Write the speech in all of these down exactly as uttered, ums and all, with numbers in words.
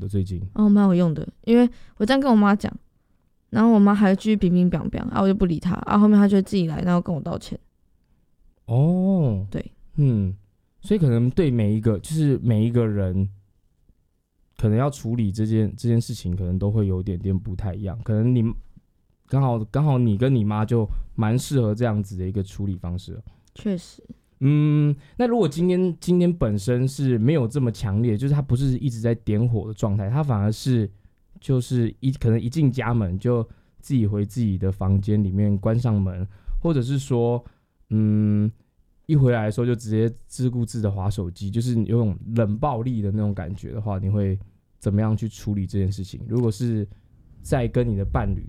的最近？ 哦，蛮有用的，因为我这样跟我妈讲，然后我妈还继续冰冰冰冰，啊，我就不理她，啊，后面她就会自己来，然后跟我道歉。 哦， 对， 嗯，所以可能对每一个，就是每一个人，可能要处理这件这件事情，可能都会有点点不太一样。可能你刚好刚好你跟你妈就蛮适合这样子的一个处理方式。 确实。 嗯，那如果今天今天本身是没有这么强烈，就是他不是一直在点火的状态，他反而是就是一可能一进家门就自己回自己的房间里面关上门，或者是说，嗯，一回来的时候就直接自顾自的滑手机，就是有种冷暴力的那种感觉的话，你会怎么样去处理这件事情？如果是在跟你的伴侣，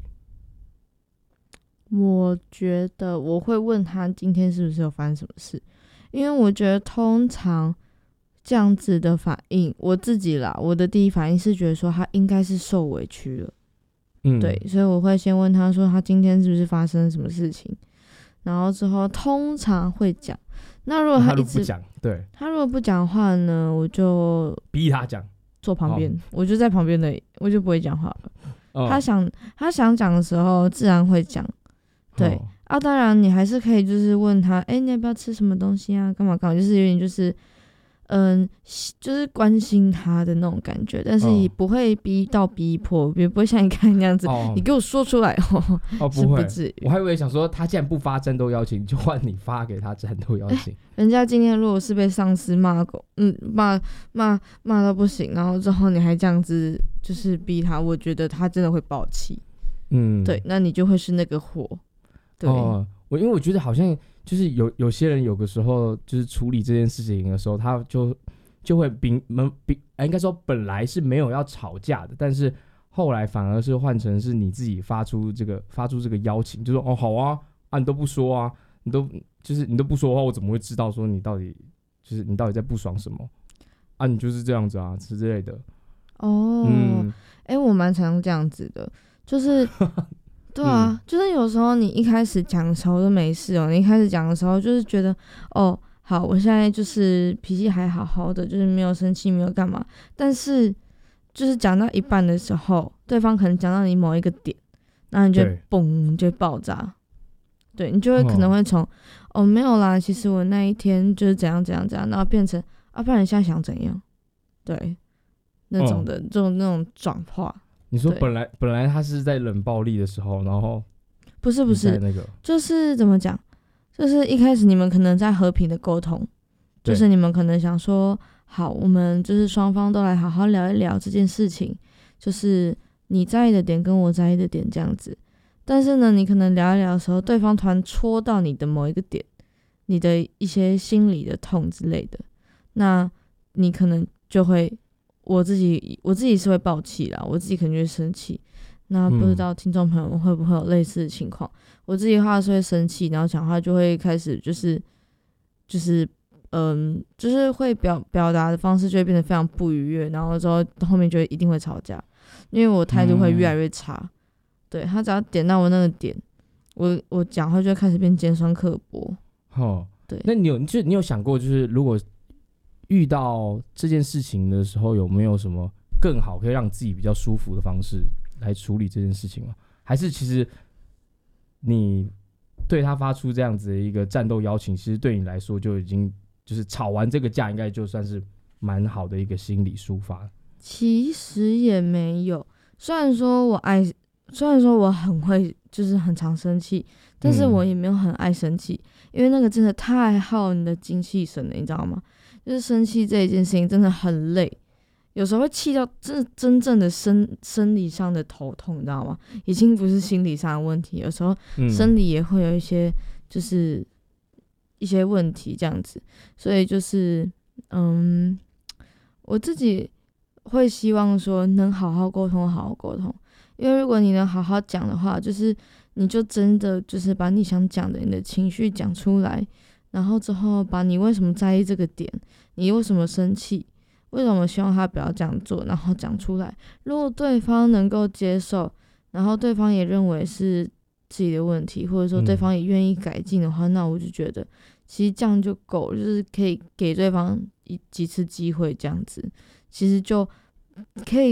我觉得我会问他今天是不是有发生什么事，因为我觉得通常这样子的反应，我自己啦，我的第一反应是觉得说他应该是受委屈了，嗯，对，所以我会先问他说他今天是不是发生了什么事情，然后之后通常会讲。那如果他一直不讲，对， 他如果不讲话呢，我就逼他讲， 坐旁边，哦，我就在旁边的，我就不会讲话了。哦，他想他想讲的时候，自然会讲。对，哦，啊，当然你还是可以就是问他，哎，你要不要吃什么东西啊？干嘛干嘛，就是有点就是，嗯，就是关心他的那种感觉，但是也不会逼到逼迫，也不会像你看那样子，哦，你给我说出来哦。 哦，不会， 不至于。 我还以为想说，他既然不发战斗邀请，就换你发给他战斗邀请。 人家今天如果是被上司骂狗，嗯，骂骂骂到不行，然后之后你还这样子就是逼他，我觉得他真的会爆气。嗯，对，那你就会是那个火。对， 哦，我因为我觉得好像就是有有些人有个时候就是处理这件事情的时候，他就就会比比应该说本来是没有要吵架的，但是后来反而是换成是你自己发出这个发出这个邀请，就说哦好啊啊你都不说啊，你都就是你都不说的话，我怎么会知道说你到底就是你到底在不爽什么啊？你就是这样子啊之类的。 哦，嗯，哎、欸，我蛮常这样子的，就是。对啊、嗯，就是有时候你一开始讲的时候都没事哦，你一开始讲的时候就是觉得哦好，我现在就是脾气还好好的，就是没有生气，没有干嘛，但是就是讲到一半的时候，对方可能讲到你某一个点，然后你就嘣就爆炸，对，你就会可能会从 哦, 哦没有啦，其实我那一天就是怎样怎样怎样，然后变成啊不然你现在想怎样，对，那种的、哦、这种那种转化。 你说本来本来他是在冷暴力的时候，然后不是不是那个，就是怎么讲，就是一开始你们可能在和平的沟通，就是你们可能想说，好，我们就是双方都来好好聊一聊这件事情，就是你在意的点跟我在意的点这样子。但是呢，你可能聊一聊的时候，对方突然戳到你的某一个点，你的一些心理的痛之类的，那你可能就会。我自己我自己是会爆气啦，我自己肯定会生气。那不知道听众朋友们会不会有类似的情况？嗯、我自己的话是会生气，然后讲话就会开始就是就是嗯，就是会表表达的方式就会变得非常不愉悦，然后之后后面就一定会吵架，因为我态度会越来越差。嗯、对，他只要点到我那个点，我我讲话就会开始变尖酸刻薄。 哦，对，那你有就你有想过，就是如果遇到这件事情的时候，有没有什么更好可以让自己比较舒服的方式来处理这件事情吗？还是其实你对他发出这样子的一个战斗邀请，其实对你来说就已经就是吵完这个架，应该就算是蛮好的一个心理抒发？ 其实也没有，虽然说我爱，虽然说我很会，就是很常生气，但是我也没有很爱生气，嗯、因为那个真的太耗你的精气神了，你知道吗？就是生气这一件事情真的很累，有时候会气到真真正的生生理上的头痛，你知道吗？已经不是心理上的问题，有时候生理也会有一些就是一些问题这样子，所以就是嗯，我自己会希望说能好好沟通，好好沟通，因为如果你能好好讲的话，就是你就真的就是把你想讲的你的情绪讲出来。然后之后把你为什么在意这个点，你为什么生气，为什么希望他不要这样做，然后讲出来。如果对方能够接受，然后对方也认为是自己的问题，或者说对方也愿意改进的话，嗯、那我就觉得其实这样就够了，就是可以给对方一几次机会，这样子其实就可以